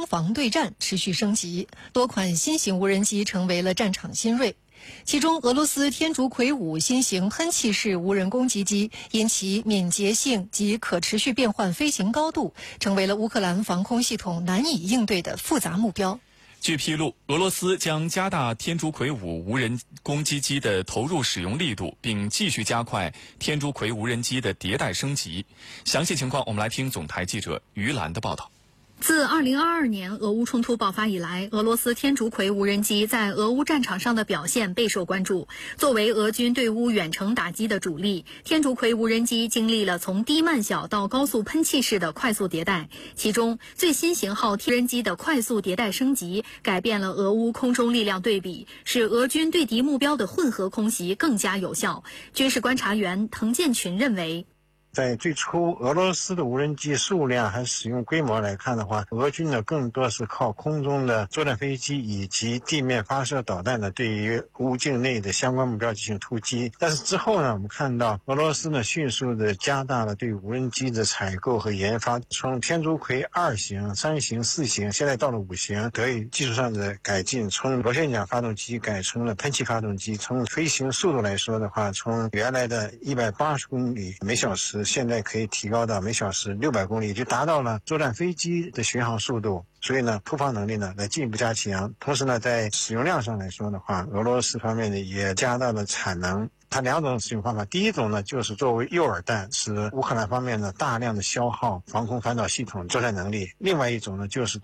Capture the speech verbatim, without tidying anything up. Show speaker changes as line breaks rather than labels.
攻防对战持续升级，多款新型无人机成为了战场新锐。其中，俄罗斯天竺葵五新型喷气式无人攻击机因其敏捷性及可持续变换飞行高度，成为了乌克兰防空系统难以应对的复杂目标。
据披露，俄罗斯将加大天竺葵五无人攻击机的投入使用力度，并继续加快天竺葵无人机的迭代升级。详细情况，我们来听总台记者于兰的报道。
自二零二二年俄乌冲突爆发以来，俄罗斯天竺葵无人机在俄乌战场上的表现备受关注。作为俄军对乌远程打击的主力，天竺葵无人机经历了从低慢小到高速喷气式的快速迭代。其中，最新型号天无人机的快速迭代升级，改变了俄乌空中力量对比，使俄军对敌目标的混合空袭更加有效。军事观察员滕建群认为，
在最初俄罗斯的无人机数量还使用规模来看的话，俄军呢更多是靠空中的作战飞机以及地面发射导弹呢对于乌境内的相关目标进行突击。但是之后呢，我们看到俄罗斯呢迅速的加大了对无人机的采购和研发，从天竺葵二型、三型、四型，现在到了五型，得以技术上的改进，从螺旋桨发动机改成了喷气发动机。从飞行速度来说的话，从原来的一百八十公里每小时，现在可以提高到每小时六百公里，就达到了作战飞机的巡航速度。所以呢，突防能力呢来进一步加强。同时呢，在使用量上来说的话，俄罗斯方面呢也加大了产能。它两种使用方法，第一种呢就是作为诱饵弹，使乌克兰方面呢大量的消耗防空反导系统作战能力；另外一种呢就是